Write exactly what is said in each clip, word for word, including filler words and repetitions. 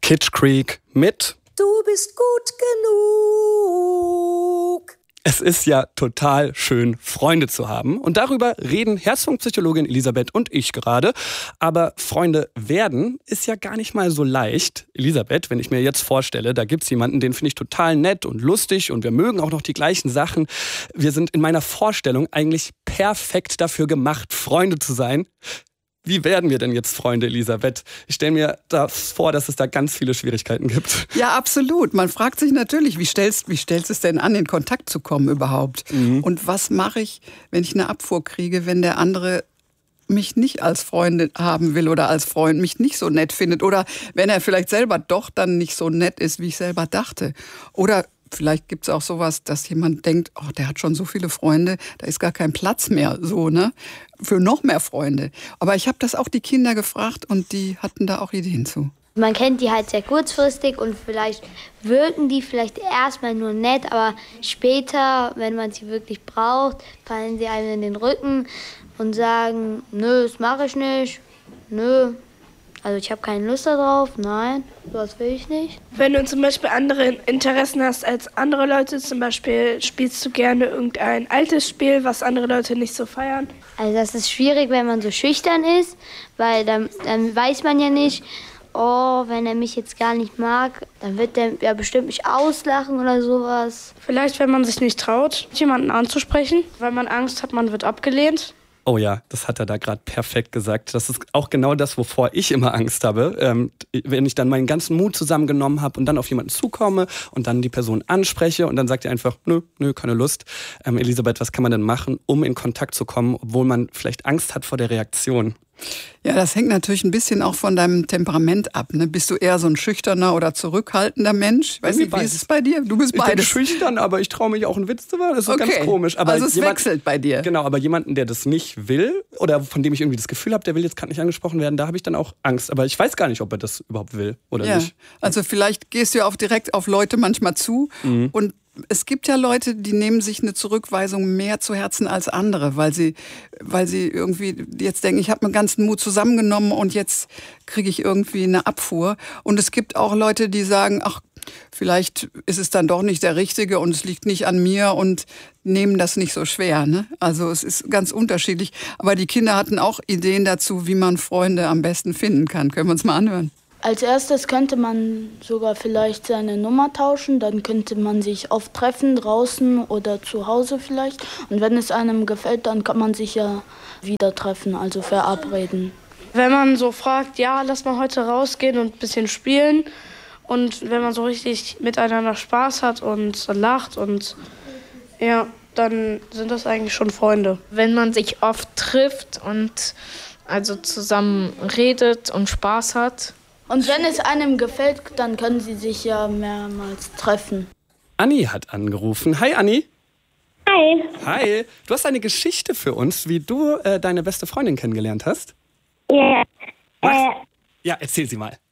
Kitsch Creek mit Du bist gut genug. Es ist ja total schön, Freunde zu haben. Und darüber reden Herzfunkpsychologin Elisabeth und ich gerade. Aber Freunde werden ist ja gar nicht mal so leicht. Elisabeth, wenn ich mir jetzt vorstelle, da gibt's jemanden, den finde ich total nett und lustig und wir mögen auch noch die gleichen Sachen. Wir sind in meiner Vorstellung eigentlich perfekt dafür gemacht, Freunde zu sein. Wie werden wir denn jetzt Freunde, Elisabeth? Ich stelle mir da vor, dass es da ganz viele Schwierigkeiten gibt. Ja, absolut. Man fragt sich natürlich, wie stellst, wie stellst du es denn an, in Kontakt zu kommen überhaupt? Mhm. Und was mache ich, wenn ich eine Abfuhr kriege, wenn der andere mich nicht als Freundin haben will oder als Freund mich nicht so nett findet oder wenn er vielleicht selber doch dann nicht so nett ist, wie ich selber dachte. Oder vielleicht gibt es auch sowas, dass jemand denkt, oh, der hat schon so viele Freunde, da ist gar kein Platz mehr so, ne, für noch mehr Freunde. Aber ich habe das auch die Kinder gefragt und die hatten da auch Ideen zu. Man kennt die halt sehr kurzfristig und vielleicht wirken die vielleicht erstmal nur nett, aber später, wenn man sie wirklich braucht, fallen sie einem in den Rücken und sagen, nö, das mache ich nicht, nö. Also ich habe keine Lust darauf, nein, sowas will ich nicht. Wenn du zum Beispiel andere Interessen hast als andere Leute, zum Beispiel spielst du gerne irgendein altes Spiel, was andere Leute nicht so feiern? Also das ist schwierig, wenn man so schüchtern ist, weil dann, dann weiß man ja nicht, oh, wenn er mich jetzt gar nicht mag, dann wird er ja bestimmt mich auslachen oder sowas. Vielleicht, wenn man sich nicht traut, jemanden anzusprechen, weil man Angst hat, man wird abgelehnt. Oh ja, das hat er da gerade perfekt gesagt. Das ist auch genau das, wovor ich immer Angst habe. Ähm, wenn ich dann meinen ganzen Mut zusammengenommen habe und dann auf jemanden zukomme und dann die Person anspreche und dann sagt er einfach, nö, nö, keine Lust. Ähm, Elisabeth, was kann man denn machen, um in Kontakt zu kommen, obwohl man vielleicht Angst hat vor der Reaktion? Ja, das hängt natürlich ein bisschen auch von deinem Temperament ab. Ne? Bist du eher so ein schüchterner oder zurückhaltender Mensch? Ich weiß nicht, wie ist es bei dir? Du bist beides. Ich bin schüchtern, aber ich traue mich auch einen Witz zu machen. Das ist okay. ganz komisch. Aber also es jemand, wechselt bei dir. Genau, aber jemanden, der das nicht will oder von dem ich irgendwie das Gefühl habe, der will jetzt gerade nicht angesprochen werden, da habe ich dann auch Angst. Aber ich weiß gar nicht, ob er das überhaupt will oder ja. nicht. Also vielleicht gehst du ja auch direkt auf Leute manchmal zu mhm. und es gibt ja Leute, die nehmen sich eine Zurückweisung mehr zu Herzen als andere, weil sie, weil sie irgendwie jetzt denken, ich habe meinen ganzen Mut zusammengenommen und jetzt kriege ich irgendwie eine Abfuhr. Und es gibt auch Leute, die sagen, ach, vielleicht ist es dann doch nicht der Richtige und es liegt nicht an mir und nehmen das nicht so schwer. Ne? Also es ist ganz unterschiedlich. Aber die Kinder hatten auch Ideen dazu, wie man Freunde am besten finden kann. Können wir uns mal anhören? Als erstes könnte man sogar vielleicht seine Nummer tauschen, dann könnte man sich oft treffen, draußen oder zu Hause vielleicht. Und wenn es einem gefällt, dann kann man sich ja wieder treffen, also verabreden. Wenn man so fragt, ja, lass mal heute rausgehen und ein bisschen spielen. Und wenn man so richtig miteinander Spaß hat und lacht und ja, dann sind das eigentlich schon Freunde. Wenn man sich oft trifft und also zusammen redet und Spaß hat. Und wenn es einem gefällt, dann können sie sich ja mehrmals treffen. Anni hat angerufen. Hi Anni. Hi. Hi. Du hast eine Geschichte für uns, wie du äh, deine beste Freundin kennengelernt hast. Ja. Äh, ja, erzähl sie mal.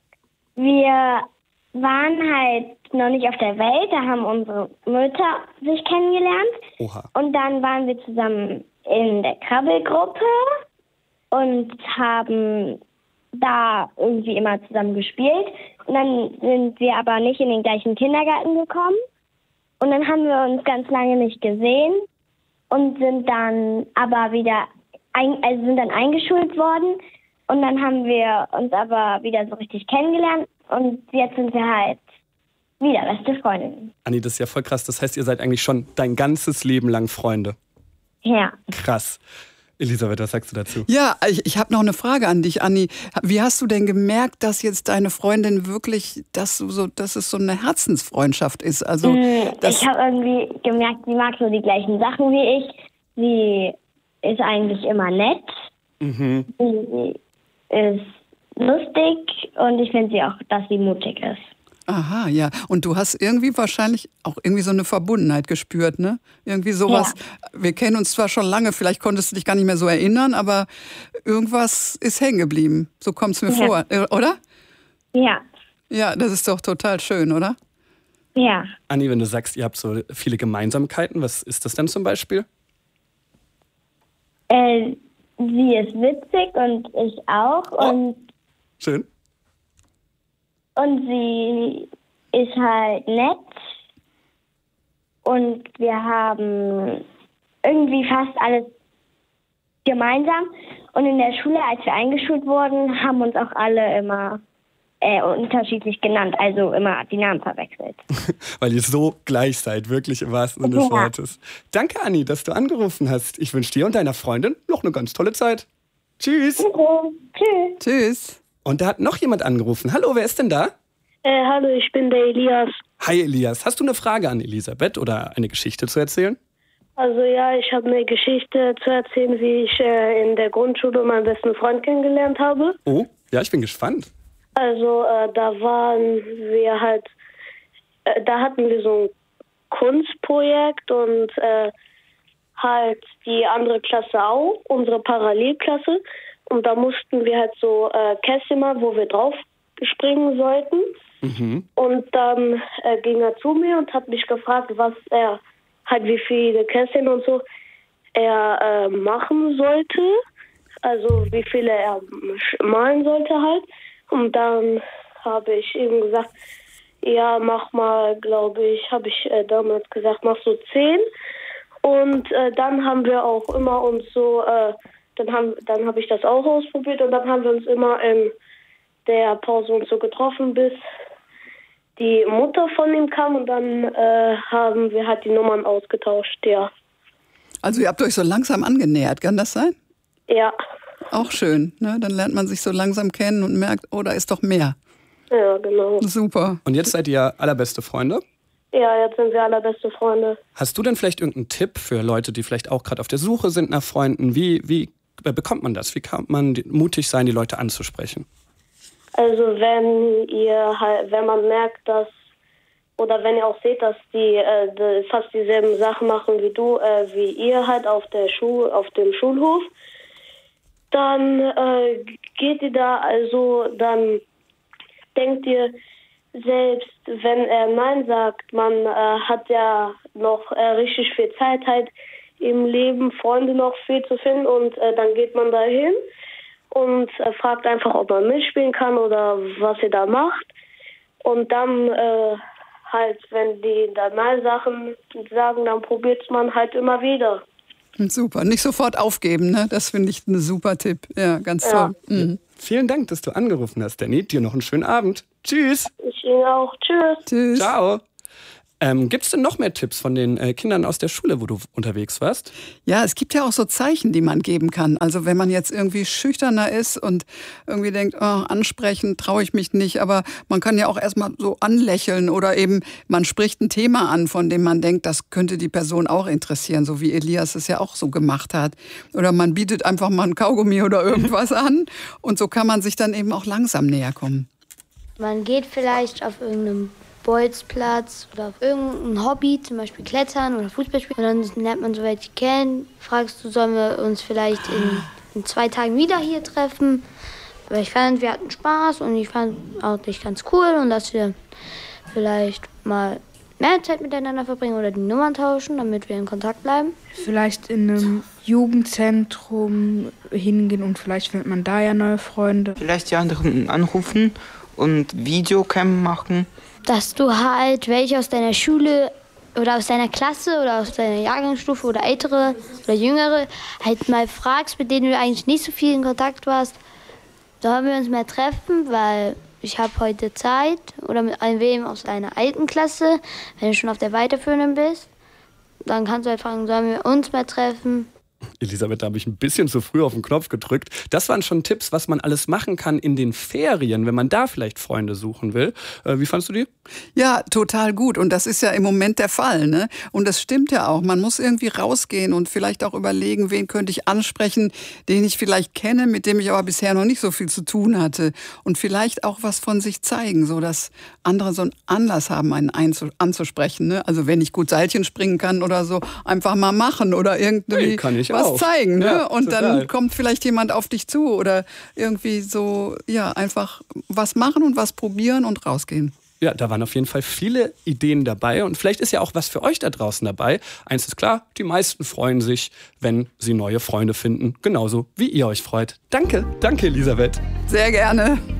Wir waren halt noch nicht auf der Welt, da haben unsere Mütter sich kennengelernt. Oha. Und dann waren wir zusammen in der Krabbelgruppe und haben da irgendwie immer zusammen gespielt. Und dann sind wir aber nicht in den gleichen Kindergarten gekommen. Und dann haben wir uns ganz lange nicht gesehen und sind dann aber wieder ein, also sind dann eingeschult worden. Und dann haben wir uns aber wieder so richtig kennengelernt. Und jetzt sind wir halt wieder beste Freundinnen. Anni, das ist ja voll krass. Das heißt, ihr seid eigentlich schon dein ganzes Leben lang Freunde. Ja. Krass. Elisabeth, was sagst du dazu? Ja, ich, ich habe noch eine Frage an dich, Anni. Wie hast du denn gemerkt, dass jetzt deine Freundin wirklich, dass, du so, dass es so eine Herzensfreundschaft ist? Also, mm, ich habe irgendwie gemerkt, sie mag so die gleichen Sachen wie ich. Sie ist eigentlich immer nett. Mhm. Sie ist lustig und ich finde sie auch, dass sie mutig ist. Aha, ja. Und du hast irgendwie wahrscheinlich auch irgendwie so eine Verbundenheit gespürt, ne? Irgendwie sowas. Ja. Wir kennen uns zwar schon lange, vielleicht konntest du dich gar nicht mehr so erinnern, aber irgendwas ist hängen geblieben. So kommt es mir ja. vor, oder? Ja. Ja, das ist doch total schön, oder? Ja. Anni, wenn du sagst, ihr habt so viele Gemeinsamkeiten, was ist das denn zum Beispiel? Äh, sie ist witzig und ich auch. Oh. Und schön. und sie ist halt nett. Und wir haben irgendwie fast alles gemeinsam. Und in der Schule, als wir eingeschult wurden, haben uns auch alle immer äh, unterschiedlich genannt. Also immer die Namen verwechselt. Weil ihr so gleich seid, wirklich im wahrsten Sinne des Wortes. Danke, Anni, dass du angerufen hast. Ich wünsche dir und deiner Freundin noch eine ganz tolle Zeit. Tschüss. Okay. Tschüss. Tschüss. Und da hat noch jemand angerufen. Hallo, wer ist denn da? Äh, hallo, ich bin der Elias. Hi Elias, hast du eine Frage an Elisabeth oder eine Geschichte zu erzählen? Also ja, ich habe eine Geschichte zu erzählen, wie ich äh, in der Grundschule meinen besten Freund kennengelernt habe. Oh, ja, ich bin gespannt. Also äh, da waren wir halt, äh, da hatten wir so ein Kunstprojekt und äh, halt die andere Klasse auch, unsere Parallelklasse. Und da mussten wir halt so äh, Kästchen machen, wo wir drauf springen sollten. Mhm. Und dann äh, ging er zu mir und hat mich gefragt, was er halt, wie viele Kästchen und so er äh, machen sollte. Also wie viele er malen sollte halt. Und dann habe ich ihm gesagt, ja, mach mal, glaube ich, habe ich äh, damals gesagt, mach so zehn. Und äh, dann haben wir auch immer uns so, äh, dann haben, dann habe ich das auch ausprobiert und dann haben wir uns immer in der Pause und so getroffen, bis die Mutter von ihm kam und dann äh, haben wir halt die Nummern ausgetauscht, ja. Also ihr habt euch so langsam angenähert, kann das sein? Ja. Auch schön, ne? Dann lernt man sich so langsam kennen und merkt, oh, da ist doch mehr. Ja, genau. Super. Und jetzt seid ihr allerbeste Freunde? Ja, jetzt sind wir allerbeste Freunde. Hast du denn vielleicht irgendeinen Tipp für Leute, die vielleicht auch gerade auf der Suche sind nach Freunden? Wie, wie bekommt man das? Wie kann man mutig sein, die Leute anzusprechen? Also wenn ihr halt, wenn man merkt, dass, oder wenn ihr auch seht, dass die, äh, die fast dieselben Sachen machen wie du, äh, wie ihr halt auf der Schul, auf dem Schulhof, dann äh, geht ihr da, also dann denkt ihr selbst, wenn er Nein sagt, man äh, hat ja noch äh, richtig viel Zeit halt im Leben, Freunde noch viel zu finden und äh, dann geht man da hin und äh, fragt einfach, ob man mitspielen kann oder was ihr da macht. Und dann äh, halt, wenn die da Nein-Sachen sagen, dann probiert man halt immer wieder. Super, nicht sofort aufgeben, ne? Das finde ich ein super Tipp. Ja, ganz Ja. toll. Mhm. Vielen Dank, dass du angerufen hast, Danny. Dir noch einen schönen Abend. Tschüss. Ich Ihnen auch. Tschüss. Tschüss. Ciao. Ähm, Gibt es denn noch mehr Tipps von den äh, Kindern aus der Schule, wo du unterwegs warst? Ja, es gibt ja auch so Zeichen, die man geben kann. Also wenn man jetzt irgendwie schüchterner ist und irgendwie denkt, oh, ansprechen traue ich mich nicht, aber man kann ja auch erstmal so anlächeln oder eben man spricht ein Thema an, von dem man denkt, das könnte die Person auch interessieren, so wie Elias es ja auch so gemacht hat. Oder man bietet einfach mal ein Kaugummi oder irgendwas an und so kann man sich dann eben auch langsam näher kommen. Man geht vielleicht auf irgendeinem Bolzplatz oder auf irgendein Hobby, zum Beispiel Klettern oder Fußball spielen. Und dann lernt man so welche kennen. Fragst du, sollen wir uns vielleicht in, in zwei Tagen wieder hier treffen? Aber ich fand, wir hatten Spaß und ich fand auch dich ganz cool und dass wir vielleicht mal mehr Zeit miteinander verbringen oder die Nummern tauschen, damit wir in Kontakt bleiben. Vielleicht in einem Jugendzentrum hingehen und vielleicht findet man da ja neue Freunde. Vielleicht die anderen anrufen und Videocam machen. Dass du halt welche aus deiner Schule oder aus deiner Klasse oder aus deiner Jahrgangsstufe oder ältere oder jüngere halt mal fragst, mit denen du eigentlich nicht so viel in Kontakt warst. Sollen wir uns mehr treffen, weil ich habe heute Zeit oder mit einem aus deiner alten Klasse, wenn du schon auf der weiterführenden bist, dann kannst du halt fragen, sollen wir uns mehr treffen. Elisabeth, da habe ich ein bisschen zu früh auf den Knopf gedrückt. Das waren schon Tipps, was man alles machen kann in den Ferien, wenn man da vielleicht Freunde suchen will. Äh, wie fandst du die? Ja, total gut. Und das ist ja im Moment der Fall, ne? Und das stimmt ja auch. Man muss irgendwie rausgehen und vielleicht auch überlegen, wen könnte ich ansprechen, den ich vielleicht kenne, mit dem ich aber bisher noch nicht so viel zu tun hatte. Und vielleicht auch was von sich zeigen, so dass andere so einen Anlass haben, einen anzusprechen, ne? Also wenn ich gut Seilchen springen kann oder so, einfach mal machen oder irgendwie nee, kann ich was auch. zeigen, ne? Ja, und total. dann kommt vielleicht jemand auf dich zu oder irgendwie so, ja, einfach was machen und was probieren und rausgehen. Ja, da waren auf jeden Fall viele Ideen dabei und vielleicht ist ja auch was für euch da draußen dabei. Eins ist klar, die meisten freuen sich, wenn sie neue Freunde finden, genauso wie ihr euch freut. Danke, danke Elisabeth. Sehr gerne.